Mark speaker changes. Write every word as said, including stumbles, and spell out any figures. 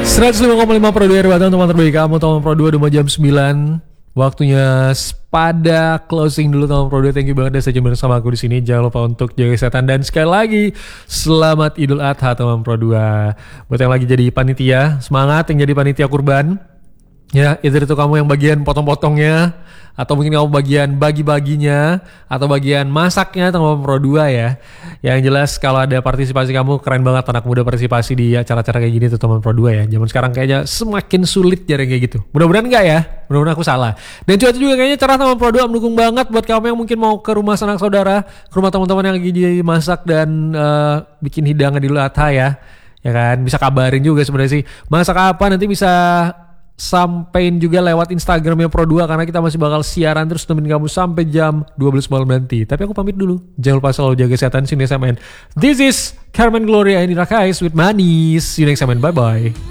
Speaker 1: seratus lima koma lima Pro dua R Batang, teman terbaik kamu. Teman Pro dua udah jam sembilan. Waktunya pada closing dulu teman Pro dua. Thank you banget udah saja bersama aku di sini. Jangan lupa untuk jaga kesehatan dan sekali lagi selamat Idul Adha teman Pro dua. Buat yang lagi jadi panitia, semangat yang jadi panitia kurban. Ya, itu itu kamu yang bagian potong-potongnya, atau mungkin kamu bagian bagi-baginya, atau bagian masaknya teman Pro dua ya. Yang jelas kalau ada partisipasi kamu, keren banget anak muda partisipasi di acara-acara kayak gini tuh teman Pro dua ya. Zaman sekarang kayaknya semakin sulit jarang kayak gitu. Mudah-mudahan enggak ya, mudah-mudahan aku salah. Dan cuaca juga kayaknya cerah teman Pro dua, mendukung banget buat kamu yang mungkin mau ke rumah sanak saudara, ke rumah teman-teman yang lagi dimasak dan uh, bikin hidangan di Idul Adha ya. Ya kan, bisa kabarin juga sebenarnya sih masak apa, nanti bisa sampein juga lewat Instagramnya Pro dua karena kita masih bakal siaran terus nemenin kamu sampai jam dua belas malam nanti. Tapi aku pamit dulu. Jangan lupa selalu jaga kesehatan. Sini S M N. This is Carmen Gloria Indira Kais with Manis. See you next time. Bye bye.